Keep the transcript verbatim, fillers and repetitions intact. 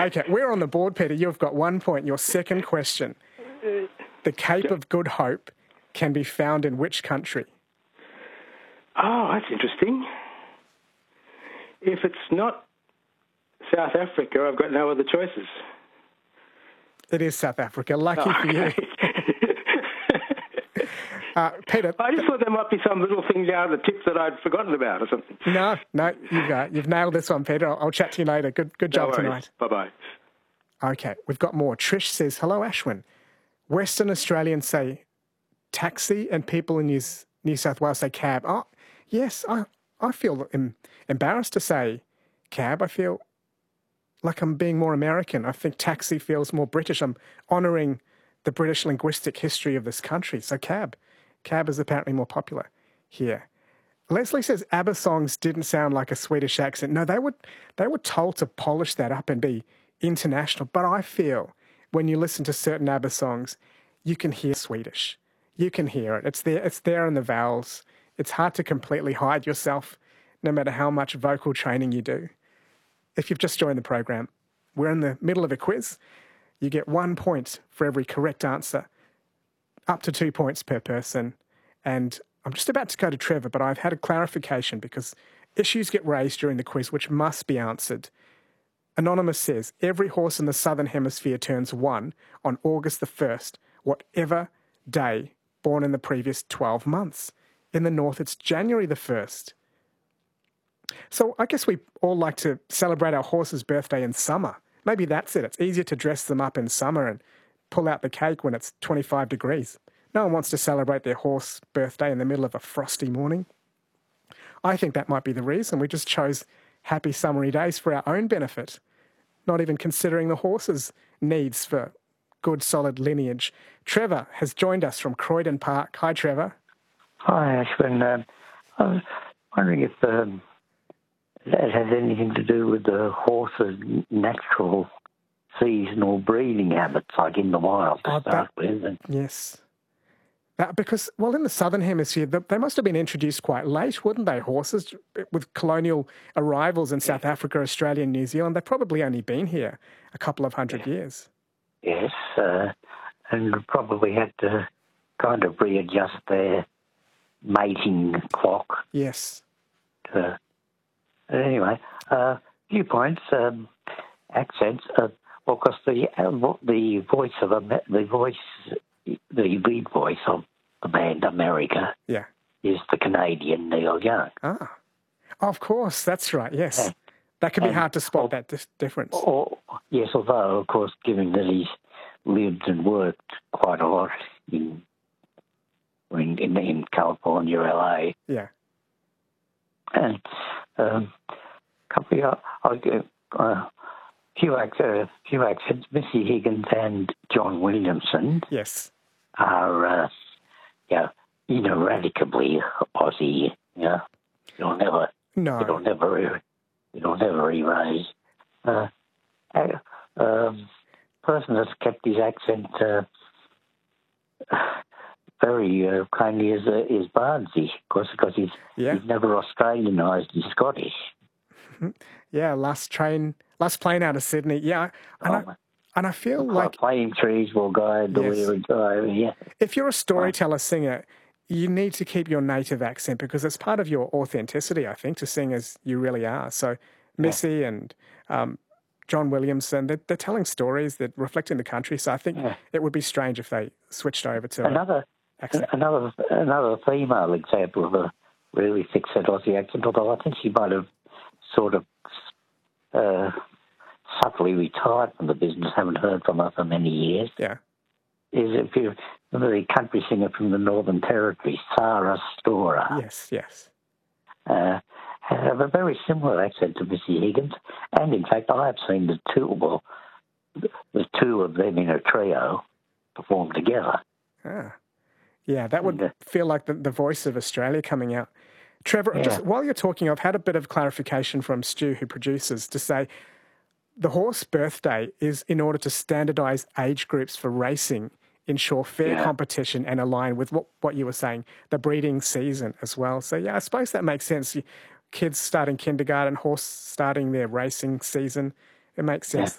Okay, we're on the board, Peter. You've got one point. Your second question. The Cape of Good Hope can be found in which country? Oh, that's interesting. If it's not South Africa, I've got no other choices. It is South Africa. Lucky Oh, for you. okay. uh, Peter. I just thought there might be some little thing down the tip that I'd forgotten about or something. No, no, you've, uh, you've nailed this one, Peter. I'll, I'll chat to you later. Good, good job No worries. tonight. Bye-bye. Okay, we've got more. Trish says, hello, Ashwin. Western Australians say taxi and people in New, New South Wales say cab. Oh, yes, I, I feel em, embarrassed to say cab. I feel like I'm being more American. I think taxi feels more British. I'm honouring the British linguistic history of this country. So cab. Cab is apparently more popular here. Leslie says ABBA songs didn't sound like a Swedish accent. No, they were, they were told to polish that up and be international. But I feel when you listen to certain ABBA songs, you can hear Swedish. You can hear it. It's there, it's there in the vowels. It's hard to completely hide yourself, no matter how much vocal training you do. If you've just joined the program, we're in the middle of a quiz. You get one point for every correct answer, up to two points per person. And I'm just about to go to Trevor, but I've had a clarification because issues get raised during the quiz which must be answered. Anonymous says, every horse in the Southern Hemisphere turns one on August the first, whatever day born in the previous twelve months. In the North, it's January the first. So I guess we all like to celebrate our horse's birthday in summer. Maybe that's it. It's easier to dress them up in summer and pull out the cake when it's twenty-five degrees. No one wants to celebrate their horse birthday in the middle of a frosty morning. I think that might be the reason. We just chose happy summery days for our own benefit, not even considering the horse's needs for good, solid lineage. Trevor has joined us from Croydon Park. Hi, Trevor. Hi, Ashwin. Um, I was wondering if um, that has anything to do with the horse's natural seasonal breeding habits, like in the wild to Oh, start that, with. And yes. That, because, well, in the Southern Hemisphere, they must have been introduced quite late, wouldn't they, horses? With colonial arrivals in South Africa, Australia and New Zealand, they've probably only been here a couple of hundred years. Yes, uh, and probably had to kind of readjust their mating clock. Yes. To, anyway, a uh, few points, um, accents. Uh, well, because the uh, the voice of a the voice, the lead voice of the band America, yeah, is the Canadian Neil Young. Ah, of course, that's right. Yes, and, that can be hard to spot, or, that dis- difference. Or, yes, although of course, given that he's lived and worked quite a lot in in in, in California, L A. Yeah, and um, a couple of uh, uh, few accents, few accents. Missy Higgins and John Williamson. Yes, are uh, yeah, ineradicably Aussie. Yeah, you'll never, no, it'll never, it'll never erase. Uh, uh, um, person that's kept his accent uh, very uh, kindly is uh, is Bardsey, of course, because he's yeah. he's never Australianised. He's Scottish. Yeah, last train, last plane out of Sydney. Yeah, and oh, I, and I feel like playing trees will guide the yes. weary driver. Yeah. If you're a storyteller singer, you need to keep your native accent because it's part of your authenticity, I think, to sing as you really are. So Missy yeah. and um, John Williamson, they're, they're telling stories that reflect in the country. So I think yeah. it would be strange if they switched over to another accent. another another female example of a really thick set Aussie accent. Although I think she might have sort of uh, subtly retired from the business. Haven't heard from her for many years. Yeah, is if you the country singer from the Northern Territory, Sarah Storer. Yes, yes. Uh, have a very similar accent to Missy Higgins, and in fact, I have seen the two, well, the two of them in a trio perform together. Ah, yeah, that would and, uh, feel like the, the voice of Australia coming out. Trevor, yeah. just while you're talking, I've had a bit of clarification from Stu, who produces, to say the horse birthday is in order to standardise age groups for racing, ensure fair yeah. competition and align with what, what you were saying, the breeding season as well. So, yeah, I suppose that makes sense. Kids starting kindergarten, horse starting their racing season, it makes sense.